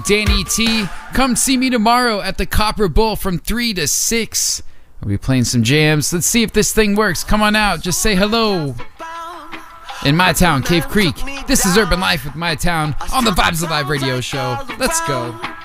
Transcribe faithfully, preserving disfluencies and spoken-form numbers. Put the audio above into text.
Danny T. Come see me tomorrow at the Copper Bull from three to six. We'll be playing some jams. Let's see if this thing works. Come on out. Just say hello. In my town, Cave Creek. This is Urban Life with My Town on the Vibes Alive radio show. Let's go.